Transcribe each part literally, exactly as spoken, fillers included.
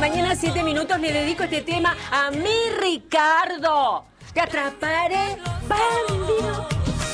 mañana, siete minutos, le dedico este tema a mi Ricardo. Te atraparé, bandido.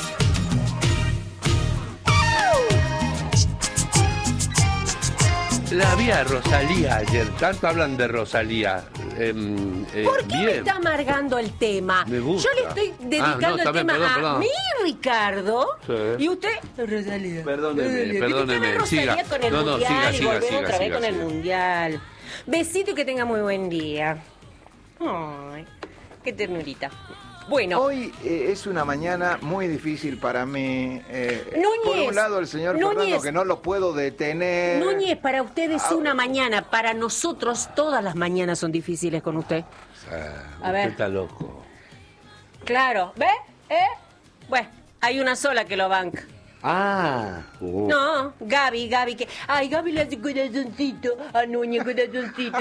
La vi a Rosalía ayer, tanto hablan de Rosalía. Eh, eh, ¿Por qué bien. me está amargando el tema? Me gusta. Yo le estoy dedicando Ah, no, el también, tema perdón, a perdón. mi Ricardo. Sí. Y usted, Rosalía. Perdóneme, Rosalía. perdóneme, ¿Viste que Rosalía siga. con el No, no, mundial siga, y siga, volvemos siga, otra vez siga, con el siga. mundial? Besito y que tenga muy buen día. Ay, qué ternurita. Bueno. Hoy eh, es una mañana muy difícil para mí. Eh, Núñez, por un lado, el señor Núñez, Fernando, que no lo puedo detener. Núñez, para usted es Ah, una mañana. Para nosotros todas las mañanas son difíciles con usted. Ah, A usted ver. está loco. Claro, ¿ve? ¿Eh? Bueno, hay una sola que lo banca. Ah. Uh. No, Gaby, Gaby, que... Ay, Gaby le hace corazoncito a Núñez, corazoncito. A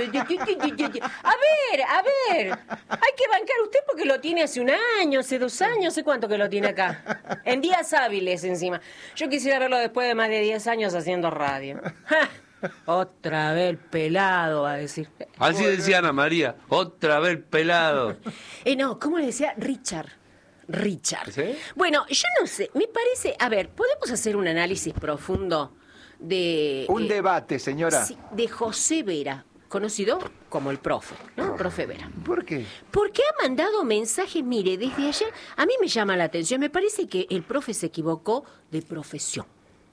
ver, a ver. Hay que bancar usted porque lo tiene hace un año, hace dos años, ¿hace cuánto que lo tiene acá? En días hábiles encima. Yo quisiera verlo después de más de diez años haciendo radio. ¡Ja! Otra vez pelado, va a decir. Así decía Ana María, otra vez pelado. Eh, no, ¿cómo le decía? Richard. Richard. ¿Sí? Bueno, yo no sé, me parece, a ver, ¿podemos hacer un análisis profundo de... Un eh, debate, señora. sí, de José Vera, conocido como el profe, ¿no? Profe Vera. ¿Por qué? Porque ha mandado mensajes, mire, desde ayer, a mí me llama la atención, me parece que el profe se equivocó de profesión.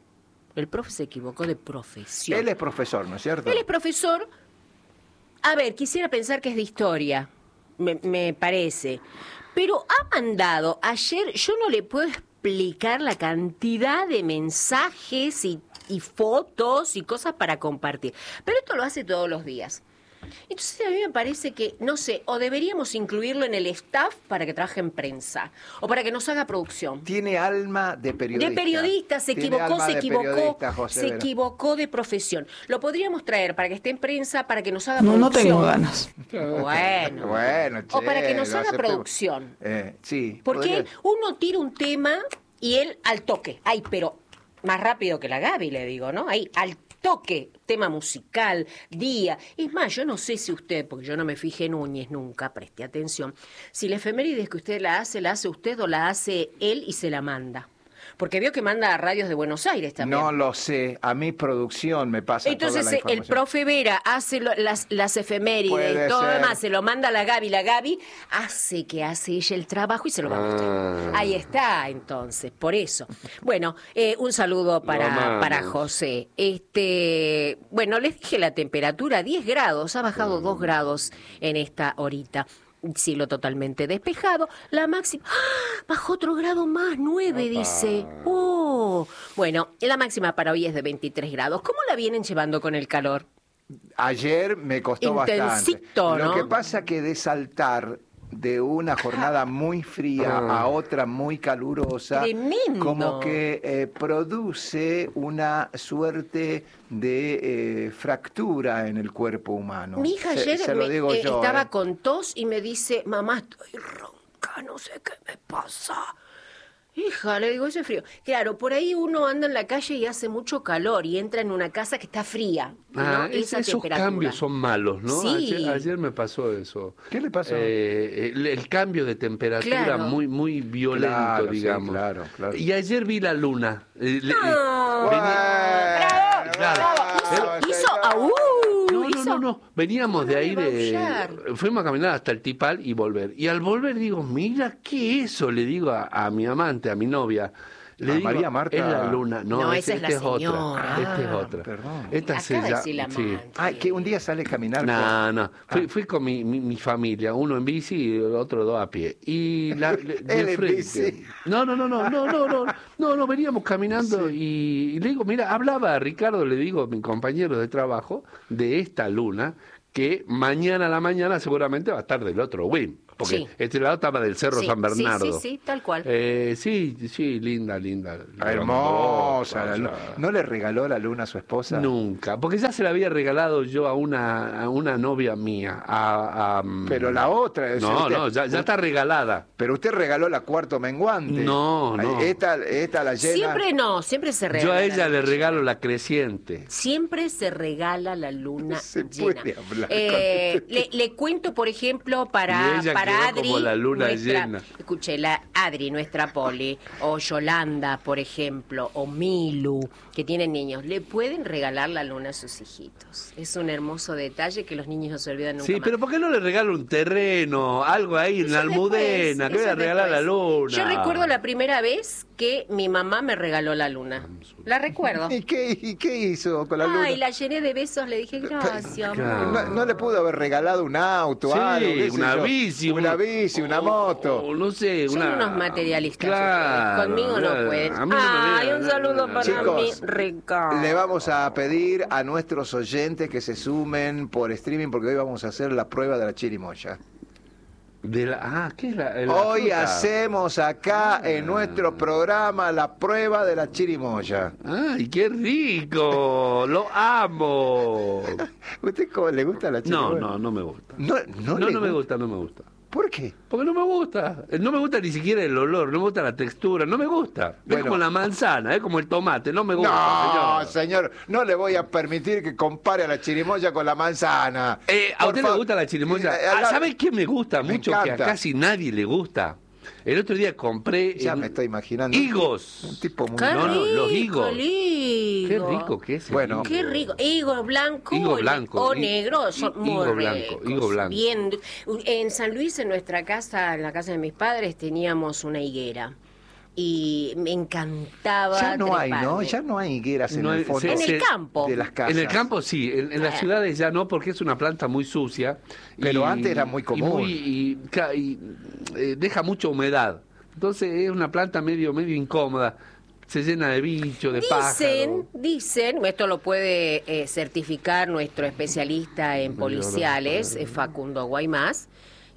El profe se equivocó de profesión. Él es profesor, ¿no es cierto? Él es profesor, a ver, quisiera pensar que es de historia, me, me parece. Pero ha mandado, ayer yo no le puedo explicar la cantidad de mensajes y, y fotos y cosas para compartir. Pero esto lo hace todos los días. Entonces a mí me parece que, no sé, o deberíamos incluirlo en el staff para que trabaje en prensa, o para que nos haga producción. Tiene alma de periodista. De periodista, se Tiene equivocó, alma se de equivocó, periodista, José se Vera. equivocó de profesión. Lo podríamos traer para que esté en prensa, para que nos haga No, no producción. tengo ganas. Bueno. Bueno, O para que che, nos lo haga aceptemos. producción. Eh, sí. Porque podría- uno tira un tema y él al toque. Ay, pero más rápido que la Gaby, le digo, ¿no? Ahí, al toque, tema musical, día. Es más, yo no sé si usted, porque yo no me fijé en Núñez nunca, preste atención, si la efemérides que usted la hace, la hace usted o la hace él y se la manda. Porque veo que manda a radios de Buenos Aires también. No lo sé. A mi producción me pasa Entonces toda la eh, el información. profe Vera hace lo- las, las efemérides Puede y todo lo ser. demás, se lo manda a la Gaby, la Gaby hace que hace ella el trabajo y se lo va a usted. Ah. Ahí está, entonces, por eso. Bueno, eh, un saludo Lo para, amamos. para José. Este, bueno, les dije la temperatura, diez grados, ha bajado dos grados en esta horita. Cielo totalmente despejado. La máxima... ¡Ah! Bajó otro grado más, nueve, dice. ¡Oh! Bueno, la máxima para hoy es de veintitrés grados. ¿Cómo la vienen llevando con el calor? Ayer me costó Intensito, bastante. ¿no? Lo que pasa que de saltar de una jornada muy fría Ah. a otra muy calurosa, Tremendo. como que eh, produce una suerte de eh, fractura en el cuerpo humano. Mi hija Se- ayer se lo me- digo eh, yo, estaba eh. con tos y me dice, mamá, estoy ronca, no sé qué me pasa. Hija, le digo, ese frío. Claro, por ahí uno anda en la calle y hace mucho calor y entra en una casa que está fría. ¿no? Ah, es- Esa esos temperatura. cambios son malos, ¿no? Sí. Ayer, ayer me pasó eso. ¿Qué le pasó? Eh, el, el cambio de temperatura Claro. muy muy violento, Claro, sí, digamos. claro, claro. Y ayer vi la luna. Eh, le- No. venía- ¡Bravo! Claro. ¡Bravo! Hizo, Eh, hizo aú. No, no, hizo- no, no. Veníamos de No, ahí me va a de. aullar. Fuimos a caminar hasta el Tipal y volver. Y al volver digo, mira, ¿qué es eso? Le digo a, a mi amante, a mi novia. Le ¿A digo, María Marta? es la luna. No, No, es- esa es la esta es señora. otra. Esta es Ah, otra. perdón. Esta Acaba se de llama- decir la sí. amante. Ay, que un día sale a caminar. No, con- no. Fui, Ah. fui con mi, mi, mi familia, uno en bici y el otro dos a pie. Y la, le- de Él en frente. bici. No, no, no, no, no, no, no, no, no, veníamos caminando y, y le digo, mira, hablaba a Ricardo, le digo, mi compañero de trabajo, de esta luna, que mañana a la mañana seguramente va a estar del otro W I M. porque Sí. este lado estaba del Cerro Sí, San Bernardo. Sí, sí, sí, tal cual. Eh, sí, sí, linda, linda. Hermosa. La o luna. sea, ¿No le regaló la luna a su esposa? Nunca, porque ya se la había regalado yo a una, a una novia mía. A, a, Pero la otra. es No, usted- no, ya, ya está regalada. Pero usted regaló la cuarto menguante. No, no. Esta, esta la llena. Siempre no, siempre se regala. Yo a la ella le luna regalo la creciente. Siempre se regala la luna Se llena. puede hablar Eh, con le, le cuento, por ejemplo, Y para, ella para quedó Adri. como la luna nuestra- llena. Escuche, la Adri, nuestra Poli, o Yolanda, por ejemplo, o Milu, que tienen niños, le pueden regalar la luna a sus hijitos. Es un hermoso detalle que los niños no se olvidan nunca Sí, más. pero ¿por qué no le regalo un terreno, algo ahí en Eso la Almudena? después, Que voy a eso regalar la después. luna. Yo recuerdo la primera vez que mi mamá me regaló la luna. La recuerdo. ¿Y qué, y qué hizo con la luna? Ay, la llené de besos, le dije gracias, Claro. amor. No, no le pudo haber regalado un auto, Sí, algo, qué sé una yo. bici. Una un- bici, una o- moto. o no sé, Son una... unos materialistas. Claro, ustedes. Conmigo no claro. pueden. A mí no me Ay, viene- un saludo para Chicos, mi Ricardo. Le vamos a pedir a nuestros oyentes que se sumen por streaming porque hoy vamos a hacer la prueba de la chirimoya. De la... Ah, ¿qué es la, la Hoy fruta? hacemos acá en nuestro programa la prueba de la chirimoya. ¡Ay, qué rico! ¡Lo amo! ¿Usted cómo le gusta la No, chirimoya? no, no me gusta. No, No, no, le no me gusta, no me gusta. ¿Por qué? Porque no me gusta. No me gusta ni siquiera el olor, no me gusta la textura, no me gusta. Bueno. Es como la manzana, es como el tomate, no me gusta, No, señor. señor, no le voy a permitir que compare a la chirimoya con la manzana. Eh, ¿A Por usted le fa- gusta la chirimoya? Eh, Ah, la- ¿Sabe qué me gusta Me mucho? Que a encanta. casi nadie le gusta. El otro día compré... Ya en- me estoy imaginando. Higos. Un tipo muy... Qué No, no, los rico, higos. el higo. Qué rico que es. el Bueno. higo. Qué rico. Higo blanco, Higo o- blanco, o hi- negro, son hi- muy higo blanco, ricos. higo blanco. Bien. En San Luis, en nuestra casa, en la casa de mis padres, teníamos una higuera. Y me encantaba Ya no hay, ¿no? treparme. Ya no hay higueras en No hay- el fondo se- En se- el campo. de las casas. En el campo sí, en, en las Eh. ciudades ya no, porque es una planta muy sucia. Pero antes era muy y común. muy- y, ca- y, eh, deja mucha humedad. Entonces es una planta medio medio incómoda. Se llena de bichos, de Dicen, pájaros. dicen, esto lo puede eh, certificar nuestro especialista en policiales, eh, Facundo Guaymás,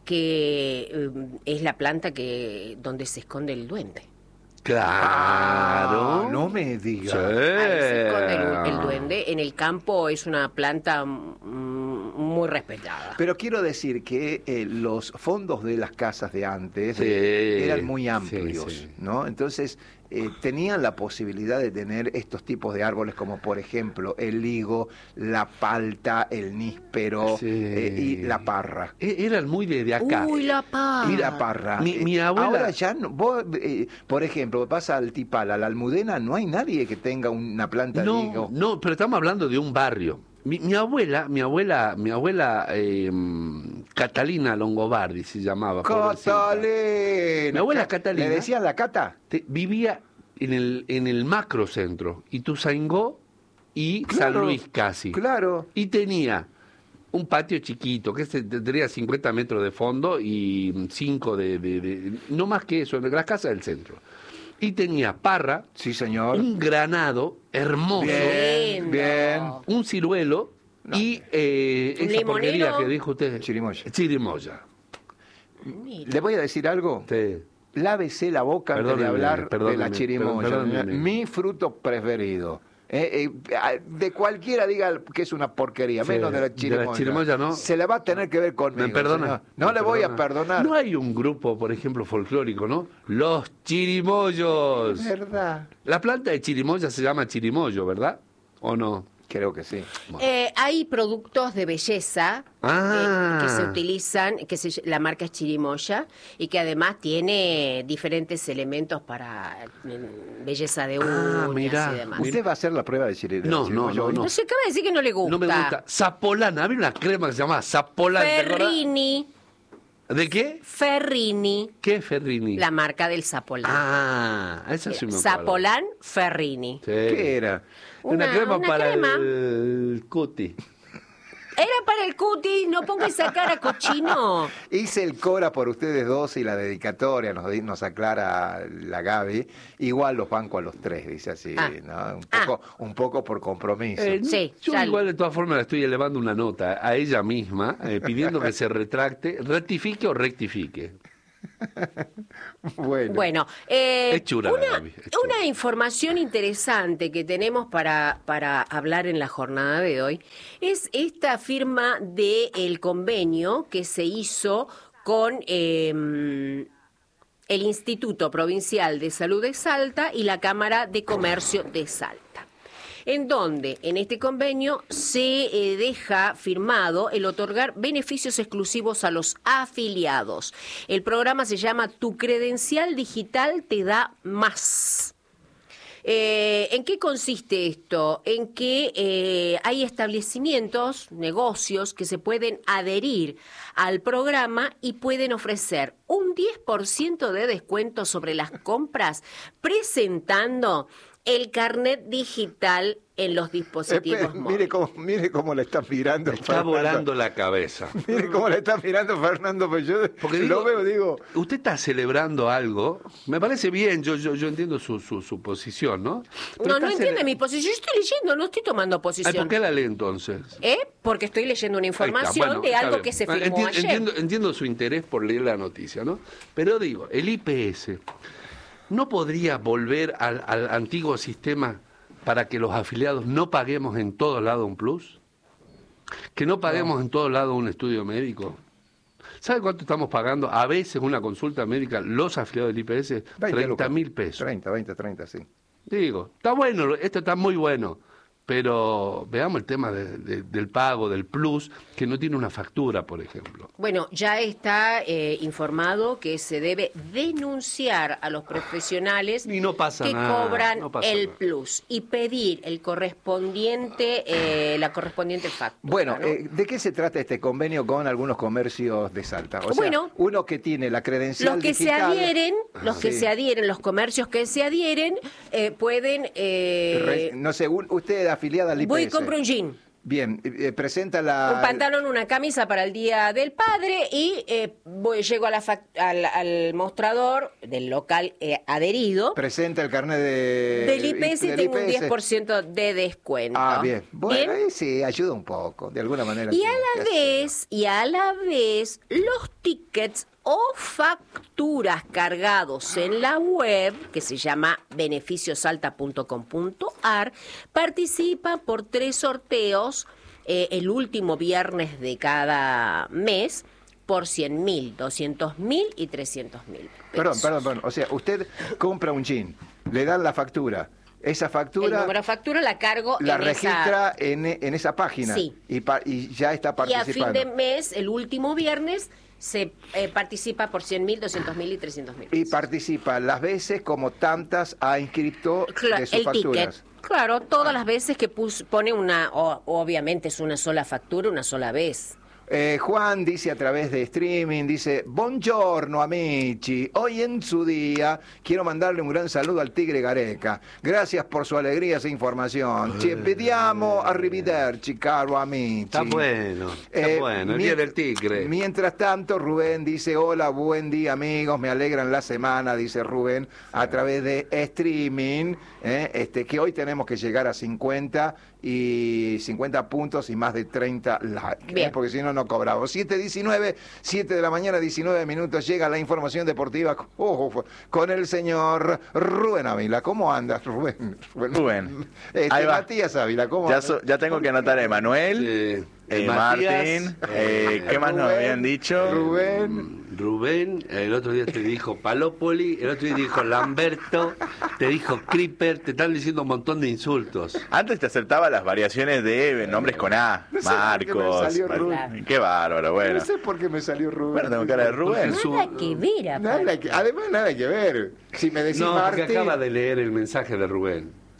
que eh, es la planta que donde se esconde el duende. Claro. Ah, no me diga. Sí. Ahí se esconde el, el duende. En el campo es una planta mm, muy respetada. Pero quiero decir que eh, los fondos de las casas de antes Sí, eh, eran muy sí, amplios, sí. ¿no? Entonces eh, tenían la posibilidad de tener estos tipos de árboles como por ejemplo el higo, la palta, el níspero Sí. eh, y la parra. E- Eran muy de, de acá. Uy, la paz. Y la parra. Mi- Eh, mi abuela- Ahora ya, no, vos, eh, por ejemplo, vas al Tipal, a la Almudena, no hay nadie que tenga una planta de No, higo. no, pero estamos hablando de un barrio. Mi, mi abuela, mi abuela, mi abuela eh, Catalina Longobardi se llamaba. pobrecita. Catalina. Mi abuela Catalina. ¿Le decían la cata? Te- vivía en el, en el macrocentro, Ituzaingó y San Claro, Luis casi. Claro. Y tenía un patio chiquito, que se- tendría cincuenta metros de fondo y cinco de, de- de- no más que eso, en las casas del centro. Y tenía parra, Sí, señor. un granado hermoso, Bien, Lindo. bien. un ciruelo No. y eh, Un esa porquería limonero. que dijo usted. Chirimoya. Chirimoya. Mira. Le voy a decir algo. Sí. Lávese la boca antes de Perdóneme, hablar de perdóneme, la chirimoya. perdóneme. Mi fruto preferido. Eh, eh, de cualquiera diga que es una porquería, Sí, menos de la de la chirimoya. chirimoya, ¿no? Se la va a tener que ver conmigo. ¿Me perdona? señor. No ¿Me le voy a perdona? perdonar. No hay un grupo, por ejemplo, folclórico, ¿no? Los chirimoyos. ¿Verdad? La planta de chirimoya se llama chirimoyo, ¿verdad? ¿O no? Creo que sí. Eh, hay productos de belleza Ah. eh, que se utilizan, que se- la marca es Chirimoya, y que además tiene diferentes elementos para mm, belleza de Ah, uñas mirá. y demás. ¿Usted va a hacer la prueba de chiri- de No, la chirimoya no, hoy? no, No se acaba de decir que no le gusta. No me gusta. Zapolana. Había una crema que se llamaba Zapolana. ¿te acordás? Ferrini, ¿De qué? Ferrini, ¿Qué es Ferrini? la marca del Zapolán. Ah, esa sí me acuerdo. Zapolán Ferrini. Sí. ¿Qué era? Una, Una- crema una para crema. el cuti. Era para el cutis, no ponga esa cara cochino. Hice el Cora por ustedes dos y la dedicatoria, nos, di- nos aclara la Gaby. Igual los banco a los tres, dice así, Ah. ¿no? Un poco, un poco por compromiso. Eh, Sí, yo ya- igual de todas formas le estoy elevando una nota a ella misma, eh, pidiendo que se retracte, rectifique o rectifique. Bueno. Bueno, eh, Es chura la una, Gaby, es chura. una información interesante que tenemos para, para hablar en la jornada de hoy es esta firma del convenio que se hizo con eh, el Instituto Provincial de Salud de Salta y la Cámara de Comercio de Salta, en donde en este convenio se eh, deja firmado el otorgar beneficios exclusivos a los afiliados. El programa se llama Tu credencial digital te da más. Eh, ¿En qué consiste esto? En que eh, hay establecimientos, negocios que se pueden adherir al programa y pueden ofrecer un diez por ciento de descuento sobre las compras presentando el carnet digital en los dispositivos Espe- mire móviles. cómo, mire cómo le está mirando Está Fernando. volando la cabeza. Mire cómo le está mirando Fernando, pues yo Porque lo digo, veo, digo, usted está celebrando algo, me parece bien, yo yo, yo entiendo su, su, su posición, ¿no? Pero No, está no cele- entiende mi posición. Yo estoy leyendo, no estoy tomando Ay, posición. ¿por qué la lee entonces? ¿Eh? Porque estoy leyendo una Ahí está, información bueno, de está algo bien. que se Ah, firmó enti- ayer. Entiendo, entiendo su interés por leer la noticia, ¿no? Pero digo, el I P S, ¿no podría volver al, al antiguo sistema para que los afiliados no paguemos en todos lados un plus? ¿Que no paguemos en todos lados un estudio médico? ¿Sabe cuánto estamos pagando a veces una consulta médica los afiliados del I P S? veinte treinta lucas. mil pesos. treinta, veinte, treinta, sí. Digo, está bueno, esto está muy bueno, pero veamos el tema de- de- del pago, del plus, que no tiene una factura, por ejemplo. Bueno, ya está eh, informado que se debe denunciar a los profesionales Y no pasa que nada, cobran no pasa el nada. plus y pedir el correspondiente, eh, la correspondiente factura. Bueno, ¿no? eh, ¿de qué se trata este convenio con algunos comercios de Salta? O sea, Bueno, uno que tiene la credencial los que se digital, adhieren, los que Sí. se adhieren, los comercios que se adhieren, eh, pueden. eh, Re- no sé, un- usted afiliada al I P S. voy y compro un jean. Bien, eh, eh, presenta la... Un pantalón, una camisa para el Día del Padre y eh, voy, llego a la fac- al, al mostrador del local eh, adherido Presenta el carnet de... del I P S y del tengo un I P S. diez por ciento de descuento. Ah, bien. Bueno, ¿Bien? ahí sí, ayuda un poco, de alguna manera. Y sí, a la ya sé. vez, y a la vez, los tickets o facturas cargados en la web, que se llama beneficiosalta punto com punto ar, participan por tres sorteos eh, el último viernes de cada mes por cien mil, doscientos mil y trescientos mil. Perdón, perdón, perdón. O sea, usted compra un jean, le dan la factura. Esa El factura número de factura la cargo la en registra esa... en, en esa página. Sí. Y, pa- y ya está Y a participando. fin de mes, el último viernes, se eh, participa por cien mil, doscientos mil y trescientos mil. Y participa las veces como tantas ha inscrito Cla- de sus el facturas. ticket. Claro, todas las veces que pus- pone una, o- obviamente es una sola factura, una sola vez. Eh, Juan dice a través de streaming, dice, buongiorno amici, hoy en su día quiero mandarle un gran saludo al Tigre Gareca. Gracias por su alegría e información. Ci vediamo, arrivederci, caro amici. Está bueno, está Eh, bueno, el mien- día del tigre. Mientras tanto, Rubén dice, hola, buen día amigos, me alegran la semana, dice Rubén, a través de streaming, eh, este, que hoy tenemos que llegar a cincuenta y cincuenta puntos y más de treinta likes, eh, Bien. porque si no, no cobramos. siete diecinueve, siete de la mañana, diecinueve minutos, llega la información deportiva oh, con el señor Rubén Ávila. ¿Cómo andas, Rubén? Rubén. Este, Ahí va. Matías Ávila, ¿cómo Ya, andas? so- ya tengo que anotar a Emanuel, Eh, eh, Matías, Martín, eh, ¿qué más nos Rubén, habían dicho? Rubén. Rubén, el otro día te dijo Palópoli, el otro día dijo Lamberto, te dijo Creeper, te están diciendo un montón de insultos. Antes te aceptaba las variaciones de nombres con A, No sé por qué me Marcos. salió Mar- Rubén. Qué bárbaro, bueno. No sé por qué me salió Rubén. Bueno, tengo cara de Rubén. Su- Nada que ver, aparte. Nada que- además, nada que ver. Si me decís No, porque Martín, acaba de leer el mensaje de Rubén.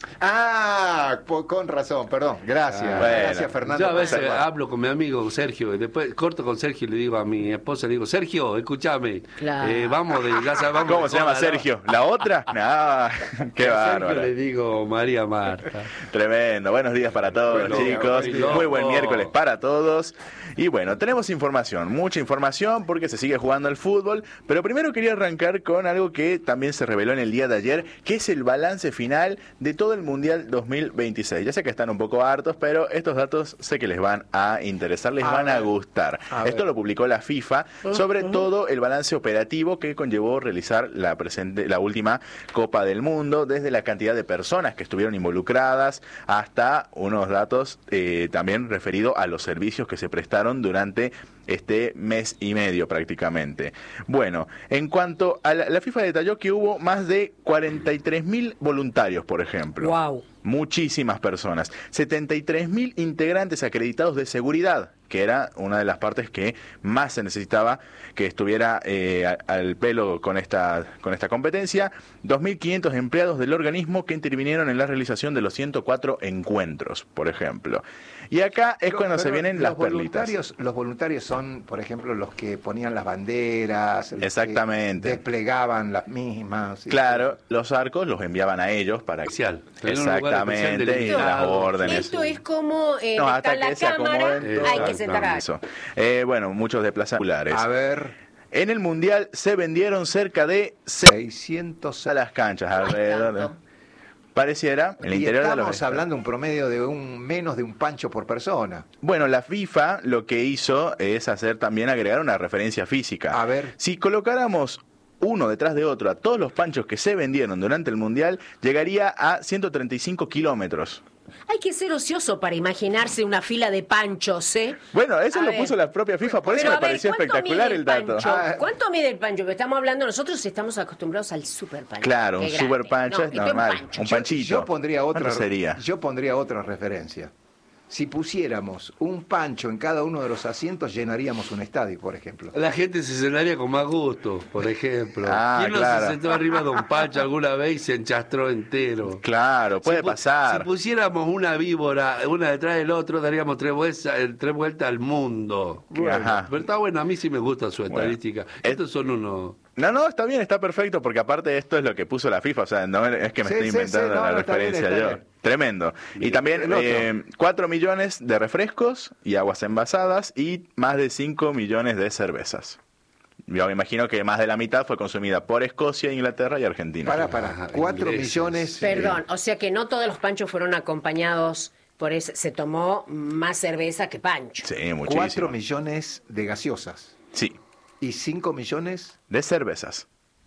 Ah, po- con razón, perdón. Gracias. Ah, bueno. Gracias, Fernando. Yo a veces Perdón. hablo con mi amigo Sergio y después corto con Sergio y le digo a mi esposa, le digo, Sergio, escúchame, Claro. eh, vamos de ya sabes, vamos ¿Cómo de se llama joda, ¿no? Sergio? ¿La otra? No, qué A Sergio bárbaro. le digo María Marta. Tremendo. Buenos días para todos, Bueno, chicos. bueno, Muy buen loco. miércoles para todos. Y bueno, tenemos información, mucha información porque se sigue jugando el fútbol. Pero primero quería arrancar con algo que también se reveló en el día de ayer, que es el balance final de todo el Mundial dos mil veintiséis. Ya sé que están un poco hartos, pero estos datos sé que les van a interesar, les A van a ver. gustar. A Esto ver. lo publicó la FIFA, sobre todo el balance operativo que conllevó realizar la, presente, la última Copa del Mundo, desde la cantidad de personas que estuvieron involucradas hasta unos datos eh, también referidos a los servicios que se prestaron durante este mes y medio prácticamente. Bueno, en cuanto a la, la FIFA detalló que hubo más de cuarenta y tres mil voluntarios, por ejemplo. Wow. Muchísimas personas. setenta y tres mil integrantes acreditados de seguridad, que era una de las partes que más se necesitaba que estuviera eh, a- al pelo con esta, con esta competencia. dos mil quinientos empleados del organismo que intervinieron en la realización de los ciento cuatro encuentros, por ejemplo. Y acá es Pero- cuando se pero vienen los las perlitas. voluntarios, los voluntarios son, por ejemplo, los que ponían las banderas, los que Exactamente. desplegaban las mismas. Claro, los arcos los enviaban a ellos para... Especial. Tener un lugar especial Exactamente, y delimitado. las órdenes. Esto es como eh, No, está hasta en la que se cámara, acomoden todos. hay que sentar a Eso. Eh, bueno, muchos desplazadores. A ver, En el Mundial se vendieron cerca de seiscientos. a las canchas No es alrededor. de- tanto. Pareciera, en el Y interior de los estamos estadios. hablando de un promedio de un menos de un pancho por persona. Bueno, la FIFA lo que hizo es hacer también agregar una referencia física. A ver. Si colocáramos uno detrás de otro a todos los panchos que se vendieron durante el Mundial, llegaría a ciento treinta y cinco kilómetros. Hay que ser ocioso para imaginarse una fila de panchos, ¿eh? Bueno, eso A lo ver. puso la propia FIFA, por eso Pero, me a ver, pareció ¿cuánto espectacular mide el dato. pancho? Ah, ¿Cuánto mide el pancho? Que estamos hablando, nosotros estamos acostumbrados al super pancho. Claro, Qué un grande. super pancho No, es esto un normal, pancho. un Yo- panchito. Yo pondría otra. ¿Cuánto sería? Yo pondría otra referencia. Si pusiéramos un pancho en cada uno de los asientos, llenaríamos un estadio, por ejemplo. La gente se cenaría con más gusto, por ejemplo. Ah, ¿Quién no claro. se sentó arriba de un pancho alguna vez y se enchastró entero? Claro, puede Si pu- pasar. Si pusiéramos una víbora, una detrás del otro, daríamos tres vueltas, eh, tres vueltas al mundo. Ajá. Pero está bueno, a mí sí me gusta su Bueno. estadística. Estos son unos... No, no, está bien, está perfecto, porque aparte esto es lo que puso la FIFA, o sea, no es que me Sí, estoy sí, inventando sí, no, la no, está bien, referencia está yo. bien. Tremendo. Y Bien. también El otro. eh, cuatro millones de refrescos y aguas envasadas y más de cinco millones de cervezas. Yo me imagino que más de la mitad fue consumida por Escocia, Inglaterra y Argentina. Para, Ah, para. Cuatro ingleses. millones. Perdón, o sea que no todos los panchos fueron acompañados por ese, se tomó más cerveza que pancho. Sí, eh, muchísimo. Cuatro millones de gaseosas. Sí, Y cinco millones. de cervezas.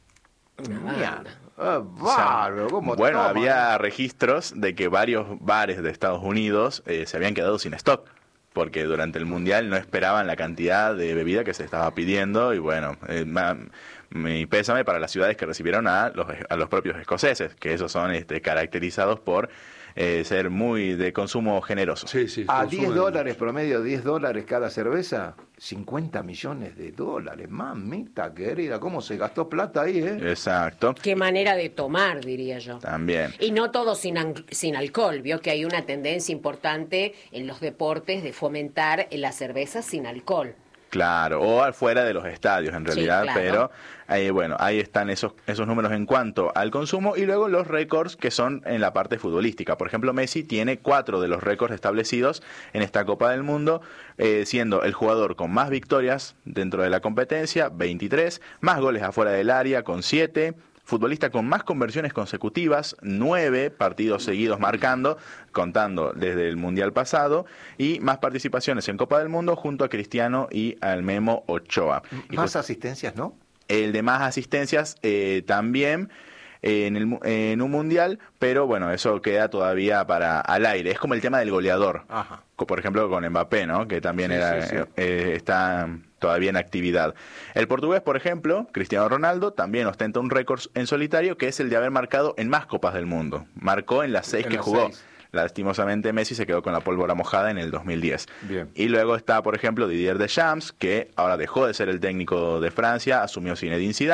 Una banda. Ah, O sea, bárbaro, ¿cómo bueno, toman? había registros de que varios bares de Estados Unidos eh, se habían quedado sin stock, porque durante el Mundial no esperaban la cantidad de bebida que se estaba pidiendo, y bueno, eh, ma- mi pésame para las ciudades que recibieron a los, a los propios escoceses, que esos son este, caracterizados por eh, ser muy de consumo generoso. Sí, sí. A consumen- diez dólares promedio, diez dólares cada cerveza, cincuenta millones de dólares. Mamita querida, ¿cómo se gastó plata ahí, eh? Exacto, Qué manera de tomar, diría yo. también. Y no todo sin, an- sin alcohol. Vio que hay una tendencia importante en los deportes de fomentar la cerveza sin alcohol. Claro, o afuera de los estadios en Sí, realidad, claro. pero eh, bueno, ahí están esos, esos números en cuanto al consumo y luego los récords que son en la parte futbolística. Por ejemplo, Messi tiene cuatro de los récords establecidos en esta Copa del Mundo, eh, siendo el jugador con más victorias dentro de la competencia, veintitrés, más goles afuera del área con siete, futbolista con más conversiones consecutivas, nueve partidos seguidos marcando, contando desde el Mundial pasado, y más participaciones en Copa del Mundo junto a Cristiano y al Memo Ochoa. Y Más just- asistencias, ¿no? el de más asistencias eh, también eh, en, el, mu- en un Mundial, pero bueno, eso queda todavía para al aire. Es como el tema del goleador. Ajá. Co- Por ejemplo, con Mbappé, ¿no? Que también Sí, era, sí, sí. eh, está todavía en actividad. El portugués, por ejemplo, Cristiano Ronaldo, también ostenta un récord en solitario, que es el de haber marcado en más Copas del Mundo. Marcó en las seis En que las jugó. seis. Lastimosamente, Messi se quedó con la pólvora mojada en el dos mil diez. Bien. Y luego está, por ejemplo, Didier Deschamps, que ahora dejó de ser el técnico de Francia, asumió Zinedine Zidane.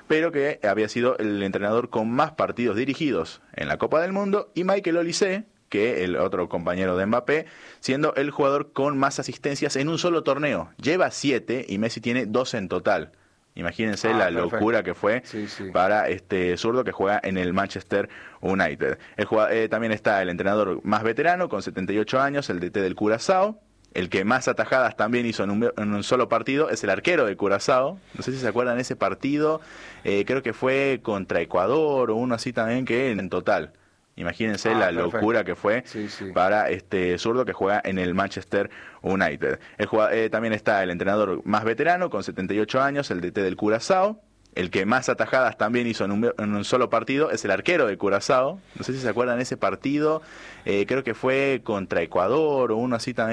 pero que había sido el entrenador con más partidos dirigidos en la Copa del Mundo, y Michael Olise, que el otro compañero de Mbappé, siendo el jugador con más asistencias en un solo torneo. Lleva siete y Messi tiene doce en total. Imagínense Ah, la perfecto. locura que fue Sí, sí. para este zurdo que juega en el Manchester United. El jugador, eh, también está el entrenador más veterano, con setenta y ocho años, el D T del Curazao. El que más atajadas también hizo en un, en un solo partido es el arquero de Curazao. No sé si se acuerdan de ese partido, eh, creo que fue contra Ecuador o uno así también, que en total. Imagínense Ah, la perfecto. locura que fue Sí, sí. para este zurdo que juega en el Manchester United. El jugador, eh, también está el entrenador más veterano, con setenta y ocho años, el D T del Curazao. El que más atajadas también hizo en un, en un solo partido es el arquero de Curazao. No sé si se acuerdan de ese partido, eh, creo que fue contra Ecuador o uno así también.